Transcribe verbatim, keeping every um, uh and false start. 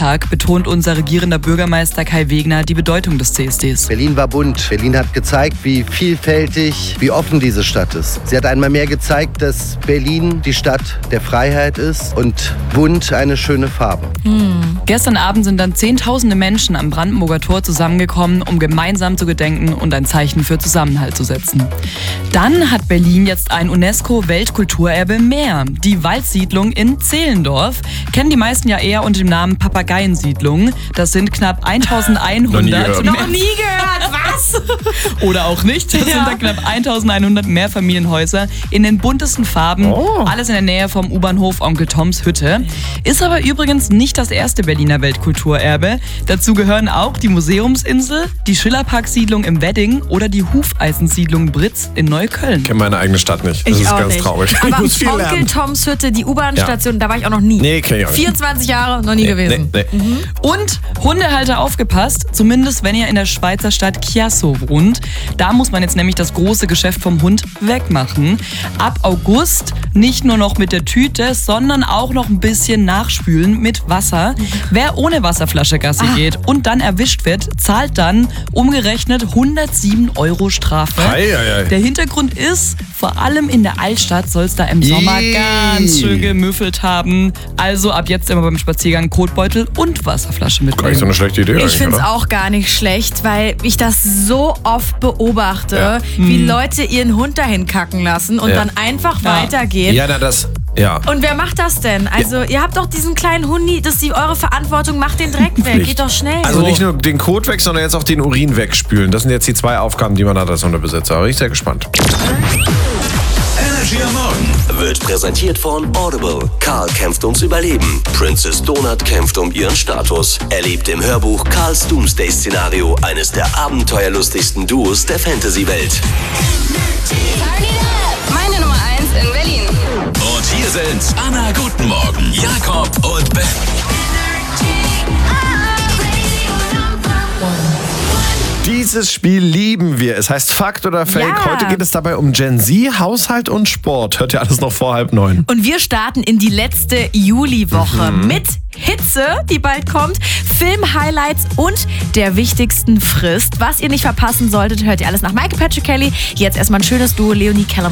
Parteitag betont unser regierender Bürgermeister Kai Wegner die Bedeutung des C S Ds. Berlin war bunt. Berlin hat gezeigt, wie vielfältig, wie offen diese Stadt ist. Sie hat einmal mehr gezeigt, dass Berlin die Stadt der Freiheit ist und bunt eine schöne Farbe. Hm. Gestern Abend sind dann zehntausende Menschen am Brandenburger Tor zusammengekommen, um gemeinsam zu gedenken und ein Zeichen für Zusammenhalt zu setzen. Dann hat Berlin jetzt ein UNESCO-Weltkulturerbe mehr. Die Waldsiedlung in Zehlendorf kennen die meisten ja eher unter dem Namen Papageiensiedlung. Das sind knapp eintausendeinhundert. Noch nie gehört, was? Oder auch nicht. Das ja. sind dann knapp eintausendeinhundert Mehrfamilienhäuser in den buntesten Farben. Oh. Alles in der Nähe vom U-Bahnhof Onkel Toms Hütte. Ist aber übrigens nicht das erste Berliner Weltkulturerbe. Dazu gehören auch die Museumsinsel, die Schillerpark-Siedlung im Wedding oder die Hufeisensiedlung Britz in Neukölln. Ich kenne meine eigene Stadt nicht. Das ich ist auch ganz nicht. traurig. Aber ich muss viel Onkel lernen. Toms Hütte, die U-Bahn-Station, ja. da war ich auch noch nie. Nee, kenn ich auch nicht. vierundzwanzig Jahre noch nie nee, gewesen. Nee, nee. Mhm. Und Hundehalter aufgepasst, zumindest wenn ihr in der Schweizer Stadt Chiasso wohnt. Da muss man jetzt nämlich das große Geschäft vom Hund wegmachen. Ab August nicht nur noch mit der Tüte, sondern auch noch ein bisschen nachspülen mit Wasser. Wer ohne Wasserflasche Gassi ah. geht und dann erwischt wird, zahlt dann umgerechnet hundertsieben Euro Strafe. Ei, ei, ei. Der Hintergrund ist, vor allem in der Altstadt soll es da im Sommer Yee. ganz schön gemüffelt haben. Also ab jetzt immer beim Spaziergang Kotbeutel und Wasserflasche mitnehmen. Gar nicht so eine schlechte Idee. Ich finde es auch gar nicht schlecht, weil ich das so oft beobachte, ja. wie hm. Leute ihren Hund dahin kacken lassen und ja. dann einfach ja. weitergehen. Ja, na das... Ja. Und wer macht das denn? Also ja. ihr habt doch diesen kleinen Hundi, das ist die eure Verantwortung, macht den Dreck weg, Pflicht. geht doch schnell. Also so. nicht nur den Kot weg, sondern jetzt auch den Urin wegspülen. Das sind jetzt die zwei Aufgaben, die man hat als Hundebesitzer. Aber ich bin sehr gespannt. Energy am Morgen wird präsentiert von Audible. Karl kämpft ums Überleben. Princess Donut kämpft um ihren Status. Erlebt im Hörbuch Karls Doomsday-Szenario eines der abenteuerlustigsten Duos der Fantasy-Welt. Meine Nummer eins in Berlin. Und hier sind Anna Guten Morgen, Jakob und Ben. Dieses Spiel lieben wir. Es heißt Fakt oder Fake. Ja. Heute geht es dabei um Gen Z, Haushalt und Sport. Hört ihr alles noch vor halb neun. Und wir starten in die letzte Juliwoche mhm. mit Hitze, die bald kommt, Film-Highlights und der wichtigsten Frist. Was ihr nicht verpassen solltet, hört ihr alles nach Michael Patrick Kelly. Jetzt erstmal ein schönes Duo, Leonie Kellerman.